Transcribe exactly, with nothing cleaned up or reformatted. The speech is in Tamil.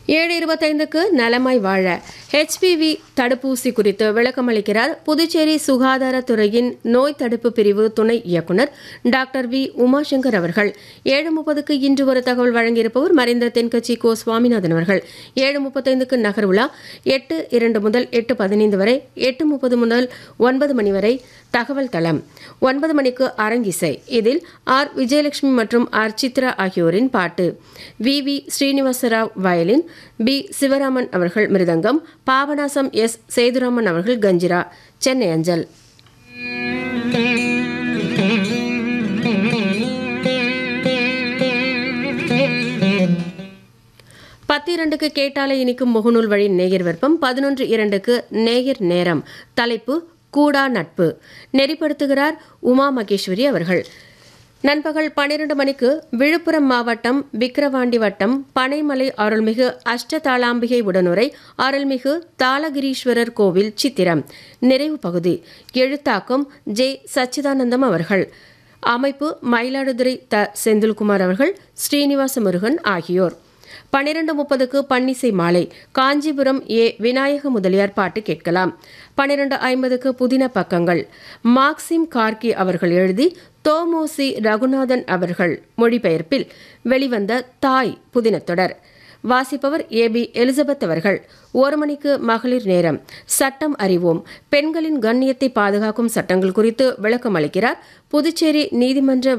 ஏழு இருபத்தைந்துக்கு நலமாய் வாழ ஹெச்பிவி தடுப்பூசி குறித்து விளக்கமளிக்கிறார் புதுச்சேரி சுகாதாரத்துறையின் நோய் தடுப்பு பிரிவு துணை இயக்குநர் டாக்டர் வி உமாசங்கர் அவர்கள். ஏழு முப்பதுக்கு இன்று ஒரு தகவல் வழங்கியிருப்பவர் மறைந்த தென்கட்சி கோ சுவாமிநாதன் அவர்கள். ஏழு முப்பத்தைந்துக்கு நகர்வுலா எட்டு இரண்டு முதல் எட்டு பதினைந்து வரை, எட்டு முப்பது முதல் ஒன்பது மணி வரை தகவல் தளம். ஒன்பது மணிக்கு அரங்கிசை. இதில் ஆர் விஜயலட்சுமி மற்றும் ஆர் சித்ரா ஆகியோரின் பாட்டு. We we Srinivasarao violin, B Sivaraman அவர்கள் மிருதங்கம், பாபநாசம் எஸ் சேதுராமன் அவர்கள் கஞ்சிரா. சென்னை அஞ்சல். பத்து இரண்டுக்கு கேட்டாலே இனிக்கும் முகநூல் வழி நேயர் விருப்பம். பதினொன்று இரண்டுக்கு நேயர் நேரம். தலைப்பு கூடா நட்பு. நெறிப்படுத்துகிறார் உமா மகேஸ்வரி அவர்கள். நண்பகல் பன்னிரண்டு மணிக்கு விழுப்புரம் மாவட்டம் விக்கிரவாண்டி வட்டம் பனைமலை அருள்மிகு அஷ்டதாளாம்பிகை உடனுரை அருள்மிகு தாளகிரீஸ்வரர் கோவில் சித்திரம். நிறைவு பகுதி. எழுத்தாக்கம் ஜே சச்சிதானந்தம் அவர்கள். அமைப்பு மயிலாடுதுறை த செந்தில்குமார் அவர்கள், ஸ்ரீனிவாச முருகன் ஆகியோர். பன்னிரண்டு முப்பதுக்கு பன்னிசை மாலை. காஞ்சிபுரம் ஏ விநாயக முதலியார் பாட்டு கேட்கலாம். பன்னிரண்டு ஐம்பதுக்கு புதின பக்கங்கள். மார்க்சிம் கார்கி அவர்கள் எழுதி தோமோசி ரகுநாதன் அவர்கள் மொழிபெயர்ப்பில் வெளிவந்த தாய் புதினத்தொடர். வாசிப்பவர் ஏ பி எலிசபெத் அவர்கள். ஒரு மணிக்கு மகளிர் நேரம். சட்டம் அறிவோம். பெண்களின் கண்ணியத்தை பாதுகாக்கும் சட்டங்கள் குறித்து விளக்கம் அளிக்கிறார் புதுச்சேரி நீதிமன்ற